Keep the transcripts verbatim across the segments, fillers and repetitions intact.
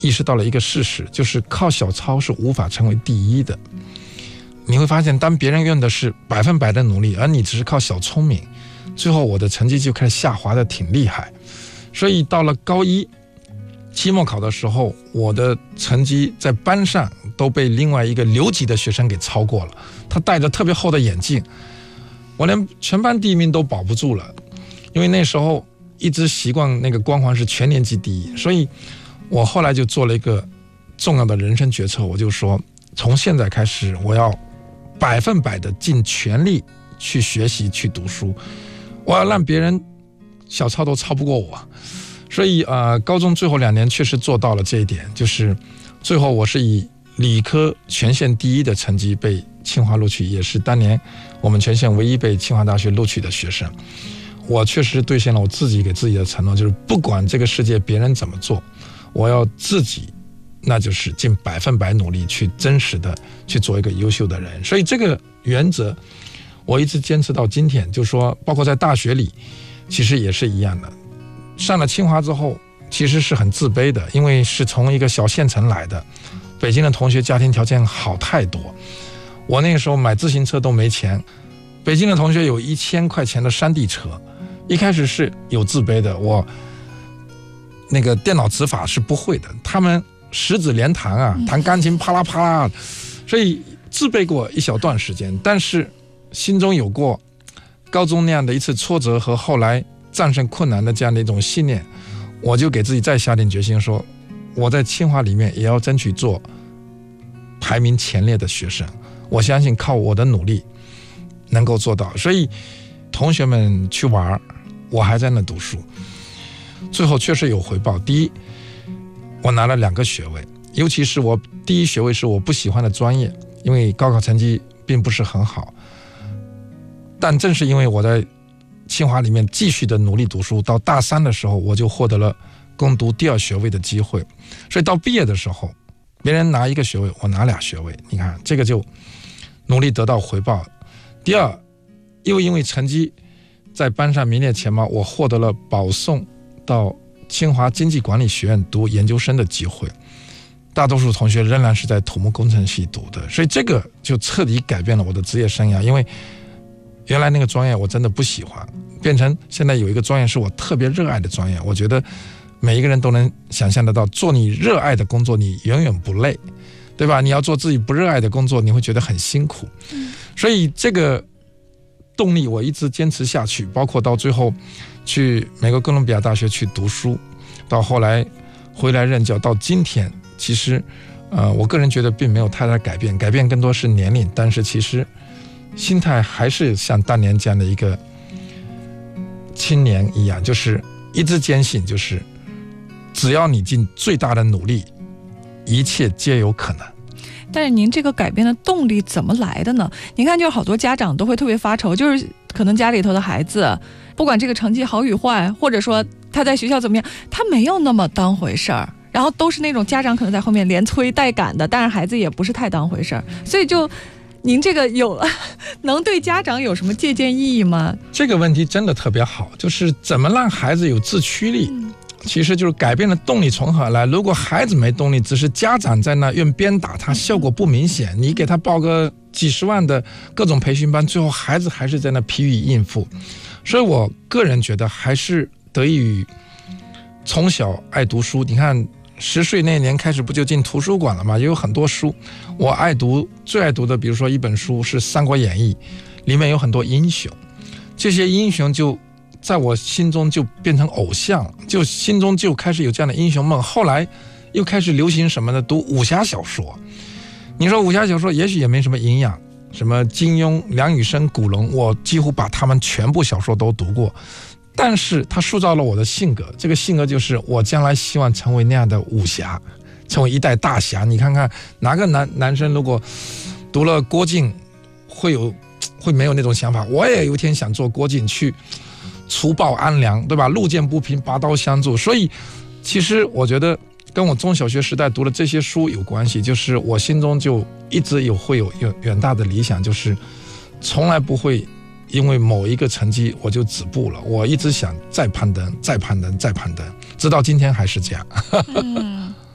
意识到了一个事实，就是靠小抄是无法成为第一的。你会发现，当别人用的是百分百的努力，而你只是靠小聪明，最后我的成绩就开始下滑的挺厉害。所以到了高一期末考的时候，我的成绩在班上都被另外一个留级的学生给超过了。他戴着特别厚的眼镜，我连全班第一名都保不住了。因为那时候一直习惯那个光环是全年级第一，所以我后来就做了一个重要的人生决策，我就说从现在开始我要百分百的尽全力去学习去读书，我要让别人小抄都超不过我。所以呃，高中最后两年确实做到了这一点，就是最后我是以理科全县第一的成绩被清华录取，也是当年我们全县唯一被清华大学录取的学生。我确实兑现了我自己给自己的承诺，就是不管这个世界别人怎么做，我要自己那就是尽百分百努力去真实的去做一个优秀的人。所以这个原则我一直坚持到今天，就是说包括在大学里其实也是一样的。上了清华之后其实是很自卑的，因为是从一个小县城来的，北京的同学家庭条件好太多，我那个时候买自行车都没钱，北京的同学有一千块钱的山地车，一开始是有自卑的，我那个电脑指法是不会的，他们十指连弹啊，弹钢琴啪啦啪啦，所以自卑过一小段时间。但是心中有过高中那样的一次挫折和后来战胜困难的这样的一种信念，我就给自己再下定决心说，我在清华里面也要争取做排名前列的学生，我相信靠我的努力能够做到。所以同学们去玩，我还在那读书，最后确实有回报。第一，我拿了两个学位，尤其是我第一学位是我不喜欢的专业，因为高考成绩并不是很好，但正是因为我在清华里面继续的努力读书，到大三的时候我就获得了攻读第二学位的机会。所以到毕业的时候，别人拿一个学位，我拿俩学位，你看这个就努力得到回报。第二，又因为成绩在班上名列前茅，我获得了保送到清华经济管理学院读研究生的机会，大多数同学仍然是在土木工程系读的，所以这个就彻底改变了我的职业生涯。因为原来那个专业我真的不喜欢，变成现在有一个专业是我特别热爱的专业。我觉得每一个人都能想象得到，做你热爱的工作你远远不累，对吧？你要做自己不热爱的工作，你会觉得很辛苦。所以这个动力我一直坚持下去，包括到最后去美国哥伦比亚大学去读书，到后来回来任教，到今天其实呃，我个人觉得并没有太大改变，改变更多是年龄，但是其实心态还是像当年这样的一个青年一样，就是一直坚信，就是只要你尽最大的努力，一切皆有可能。 但是您这个改变的动力怎么来的呢？您看，就是好多家长都会特别发愁，就是可能家里头的孩子，不管这个成绩好与坏，或者说他在学校怎么样，他没有那么当回事儿，然后都是那种家长可能在后面连催带赶的，但是孩子也不是太当回事儿，所以就您这个有能对家长有什么借鉴意义吗？ 这个问题真的特别好，就是怎么让孩子有自驱力、嗯、其实就是改变的动力从何而来。如果孩子没动力，只是家长在那用鞭打他，效果不明显，你给他报个几十万的各种培训班，最后孩子还是在那疲于应付。所以我个人觉得还是得益于从小爱读书。你看十岁那年开始不就进图书馆了吗？也有很多书我爱读，最爱读的比如说一本书是《三国演义》，里面有很多英雄，这些英雄就在我心中就变成偶像，就心中就开始有这样的英雄梦。后来又开始流行什么呢？读武侠小说。你说武侠小说也许也没什么营养，什么金庸、梁羽生、古龙，我几乎把他们全部小说都读过，但是他塑造了我的性格，这个性格就是我将来希望成为那样的武侠，成为一代大侠。你看看哪个男男生如果读了郭靖会有会没有那种想法，我也有一天想做郭靖去除暴安良，对吧？路见不平拔刀相助。所以其实我觉得跟我中小学时代读的这些书有关系，就是我心中就一直有会有远大的理想，就是从来不会因为某一个成绩我就止步了，我一直想再攀登再攀登再攀登，直到今天还是这样。 嗯，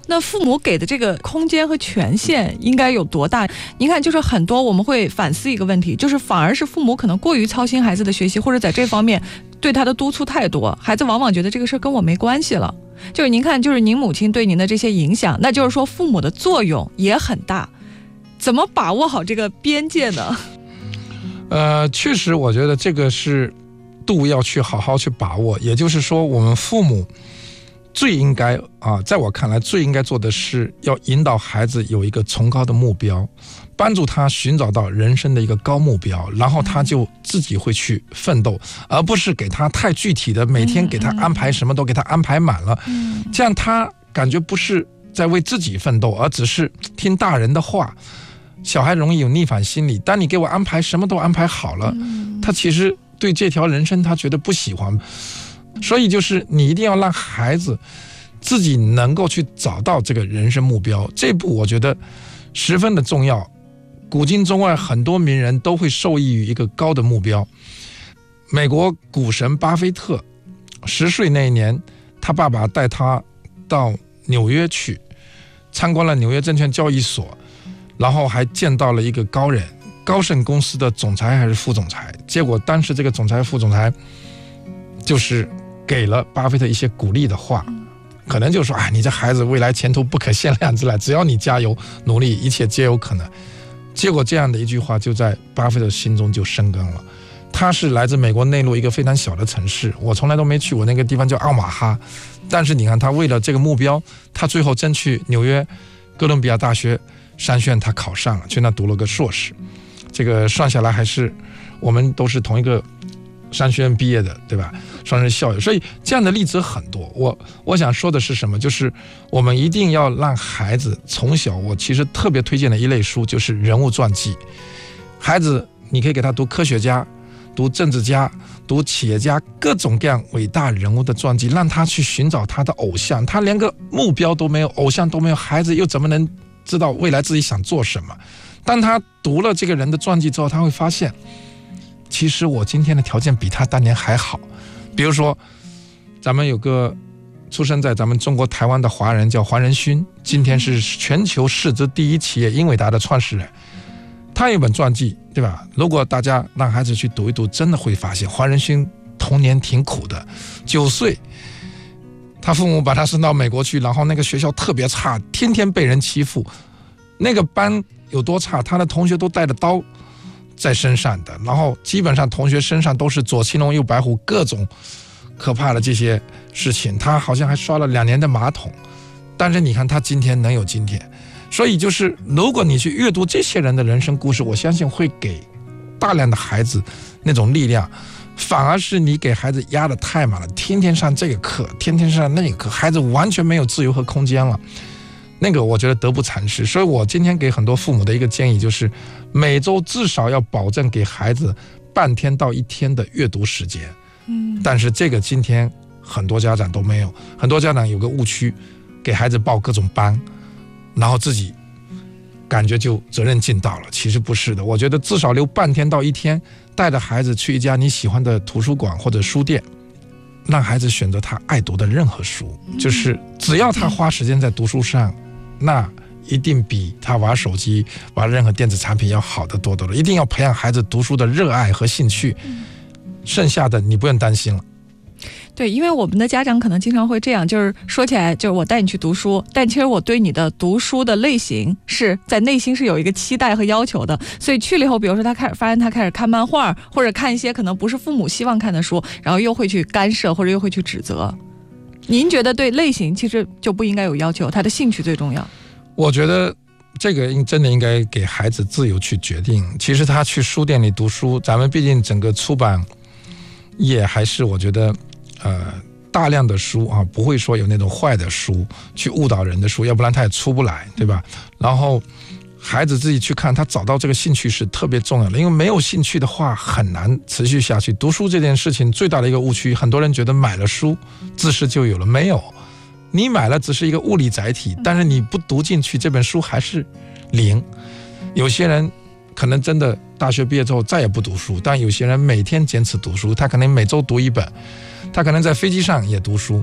那父母给的这个空间和权限应该有多大？您看，就是很多我们会反思一个问题，就是反而是父母可能过于操心孩子的学习，或者在这方面对他的督促太多，孩子往往觉得这个事跟我没关系了。就是您看，就是您母亲对您的这些影响，那就是说父母的作用也很大，怎么把握好这个边界呢？ 呃，确实，我觉得这个是度要去好好去把握。也就是说，我们父母最应该啊，在我看来最应该做的是要引导孩子有一个崇高的目标，帮助他寻找到人生的一个高目标，然后他就自己会去奋斗，而不是给他太具体的，每天给他安排什么都给他安排满了，这样他感觉不是在为自己奋斗，而只是听大人的话。小孩容易有逆反心理，当你给我安排什么都安排好了，他其实对这条人生他觉得不喜欢。所以就是你一定要让孩子自己能够去找到这个人生目标，这步我觉得十分的重要。古今中外很多名人都会受益于一个高的目标。美国股神巴菲特十岁那一年，他爸爸带他到纽约去参观了纽约证券交易所，然后还见到了一个高人，高盛公司的总裁还是副总裁。结果当时这个总裁副总裁就是给了巴菲特一些鼓励的话，可能就说啊，你这孩子未来前途不可限量之类，只要你加油努力，一切皆有可能。结果这样的一句话就在巴菲特心中就生根了。他是来自美国内陆一个非常小的城市，我从来都没去过那个地方，叫奥马哈。但是你看他为了这个目标，他最后争取纽约哥伦比亚大学商学院他考上了，去那读了个硕士。这个算下来还是我们都是同一个商学院毕业的，对吧？双生校友，所以这样的例子很多。我我想说的是什么？就是我们一定要让孩子从小，我其实特别推荐的一类书就是人物传记。孩子，你可以给他读科学家、读政治家、读企业家，各种各样伟大人物的传记，让他去寻找他的偶像。他连个目标都没有，偶像都没有，孩子又怎么能知道未来自己想做什么？当他读了这个人的传记之后，他会发现其实我今天的条件比他当年还好。比如说咱们有个出生在咱们中国台湾的华人叫黄仁勋，今天是全球市值第一企业英伟达的创始人。他有本传记，对吧？如果大家让孩子去读一读，真的会发现黄仁勋童年挺苦的。九岁他父母把他送到美国去，然后那个学校特别差，天天被人欺负。那个班有多差，他的同学都带着刀在身上的，然后基本上同学身上都是左青龙右白虎，各种可怕的这些事情。他好像还刷了两年的马桶，但是你看他今天能有今天。所以就是如果你去阅读这些人的人生故事，我相信会给大量的孩子那种力量。反而是你给孩子压得太满了，天天上这个课，天天上那个课，孩子完全没有自由和空间了，那个我觉得得不偿失。所以我今天给很多父母的一个建议就是，每周至少要保证给孩子半天到一天的阅读时间。嗯，但是这个今天很多家长都没有，很多家长有个误区，给孩子报各种班，然后自己感觉就责任尽到了，其实不是的。我觉得至少留半天到一天，带着孩子去一家你喜欢的图书馆或者书店，让孩子选择他爱读的任何书，就是只要他花时间在读书上，那一定比他玩手机玩任何电子产品要好得多多了。一定要培养孩子读书的热爱和兴趣，剩下的你不用担心了。 对，因为我们的家长可能经常会这样，就是说起来就是我带你去读书，但其实我对你的读书的类型是在内心是有一个期待和要求的，所以去了以后，比如说他开始发现他开始看漫画，或者看一些可能不是父母希望看的书，然后又会去干涉或者又会去指责。您觉得对类型其实就不应该有要求，他的兴趣最重要？ 我觉得这个真的应该给孩子自由去决定。其实他去书店里读书，咱们毕竟整个出版业还是我觉得呃，大量的书啊，不会说有那种坏的书去误导人的书，要不然他也出不来，对吧？然后孩子自己去看，他找到这个兴趣是特别重要的，因为没有兴趣的话很难持续下去。读书这件事情最大的一个误区，很多人觉得买了书知识就有了，没有，你买了只是一个物理载体，但是你不读进去，这本书还是零。有些人可能真的大学毕业之后再也不读书，但有些人每天坚持读书，他可能每周读一本，他可能在飞机上也读书。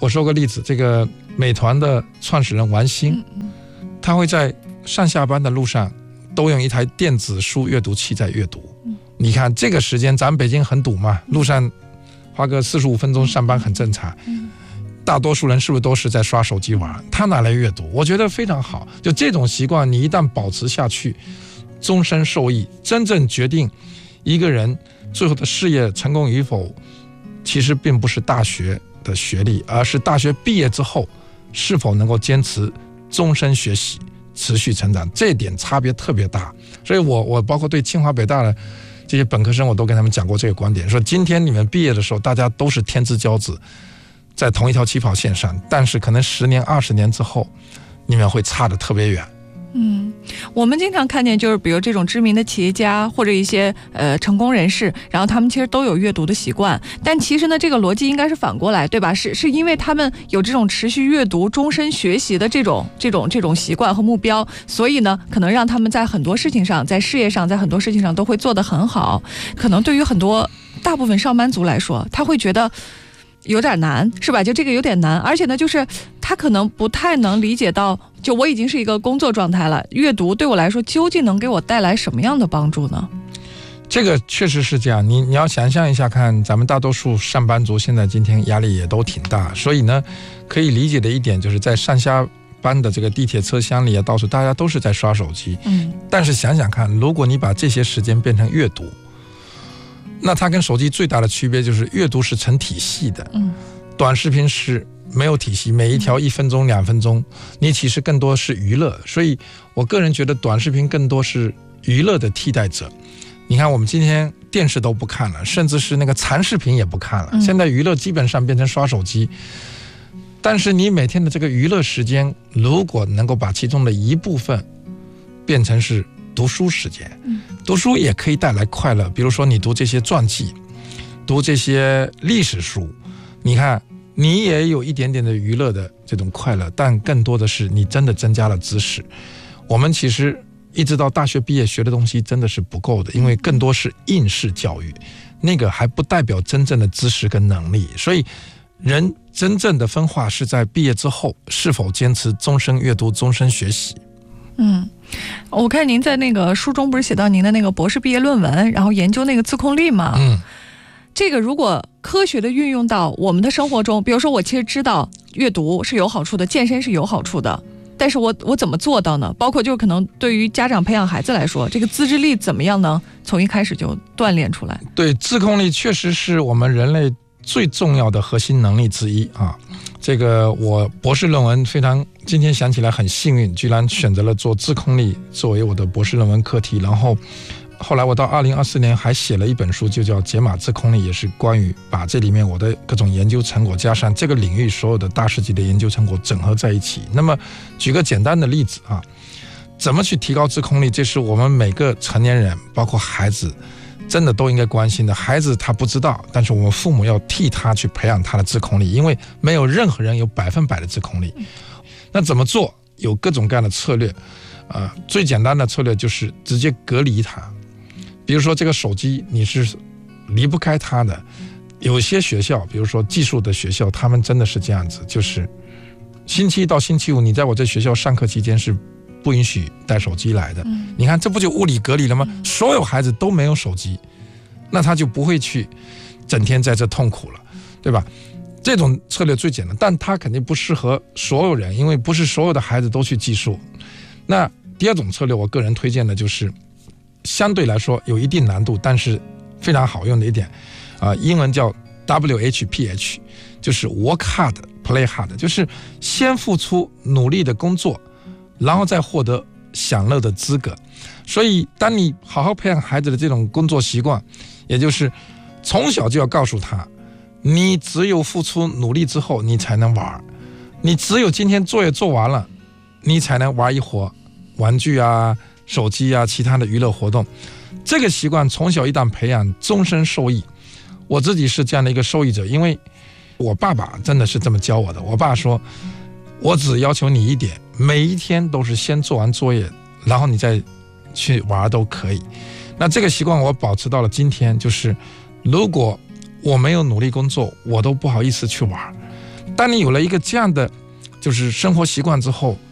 我说个例子，这个美团的创始人王兴，他会在上下班的路上都用一台电子书阅读器在阅读。你看这个时间，咱们北京很堵嘛，路上花个四十五分钟上班很正常。大多数人是不是都是在刷手机玩？他拿来阅读，我觉得非常好。就这种习惯，你一旦保持下去，终身受益。真正决定一个人最后的事业成功与否，其实并不是大学的学历，而是大学毕业之后是否能够坚持终身学习、持续成长，这点差别特别大。所以我我包括对清华北大的这些本科生，我都跟他们讲过这个观点，说今天你们毕业的时候，大家都是天之骄子，在同一条起跑线上，但是可能十年、二十年之后，你们会差得特别远。 嗯，我们经常看见，就是比如这种知名的企业家或者一些呃成功人士，然后他们其实都有阅读的习惯，但其实呢，这个逻辑应该是反过来，对吧？是是因为他们有这种持续阅读、终身学习的这种这种这种习惯和目标，所以呢，可能让他们在很多事情上，在事业上，在很多事情上都会做得很好。可能对于很多大部分上班族来说，他会觉得有点难，是吧？就这个有点难，而且呢，就是他可能不太能理解到，就我已经是一个工作状态了，阅读对我来说究竟能给我带来什么样的帮助呢？ 这个确实是这样，你你要想象一下看，咱们大多数上班族现在今天压力也都挺大，所以呢，可以理解的一点就是在上下班的这个地铁车厢里啊，到处大家都是在刷手机。嗯，但是想想看，如果你把这些时间变成阅读，那它跟手机最大的区别就是阅读是成体系的，嗯，短视频是没有体系，每一条一分钟、两分钟，你其实更多是娱乐。所以我个人觉得短视频更多是娱乐的替代者。你看我们今天电视都不看了，甚至是那个长视频也不看了，现在娱乐基本上变成刷手机。但是你每天的这个娱乐时间，如果能够把其中的一部分变成是读书时间，读书也可以带来快乐。比如说你读这些传记，读这些历史书，你看你也有一点点的娱乐的这种快乐，但更多的是你真的增加了知识。我们其实一直到大学毕业学的东西真的是不够的，因为更多是应试教育，那个还不代表真正的知识跟能力。所以人真正的分化是在毕业之后是否坚持终身阅读、终身学习。 嗯，我看您在那个书中不是写到您的那个博士毕业论文，然后研究那个自控力嘛？嗯，这个如果科学的运用到我们的生活中，比如说我其实知道阅读是有好处的，健身是有好处的，但是我我怎么做到呢？包括就可能对于家长培养孩子来说，这个自制力怎么样呢？从一开始就锻炼出来。 对，自控力确实是我们人类最重要的核心能力之一啊。这个我博士论文非常，今天想起来很幸运，居然选择了做自控力作为我的博士论文课题。然后后来我到二零二四年还写了一本书，就叫《解码自控力》，也是关于把这里面我的各种研究成果加上这个领域所有的大师级的研究成果整合在一起。那么举个简单的例子啊，怎么去提高自控力，这是我们每个成年人包括孩子真的都应该关心的。孩子他不知道，但是我们父母要替他去培养他的自控力，因为没有任何人有百分百的自控力。那怎么做？有各种各样的策略，呃，最简单的策略就是直接隔离它。比如说这个手机你是离不开它的，有些学校，比如说技术的学校，他们真的是这样子，就是星期一到星期五你在我这学校上课期间是不允许带手机来的。嗯，你看这不就物理隔离了吗？所有孩子都没有手机，那他就不会去整天在这痛苦了，对吧？这种策略最简单，但它肯定不适合所有人，因为不是所有的孩子都去计数。那第二种策略我个人推荐的就是相对来说有一定难度但是非常好用的一点，呃、英文叫 W H P H， 就是 work hard play hard， 就是先付出努力的工作，然后再获得享乐的资格。所以当你好好培养孩子的这种工作习惯，也就是从小就要告诉他，你只有付出努力之后你才能玩，你只有今天作业做完了你才能玩一会儿玩具啊、手机啊、其他的娱乐活动。这个习惯从小一旦培养，终身受益。我自己是这样的一个受益者，因为我爸爸真的是这么教我的。我爸说，我只要求你一点，每一天都是先做完作业，然后你再去玩都可以。那这个习惯我保持到了今天，就是如果我没有努力工作，我都不好意思去玩。 当你有了一个这样的就是生活习惯之后，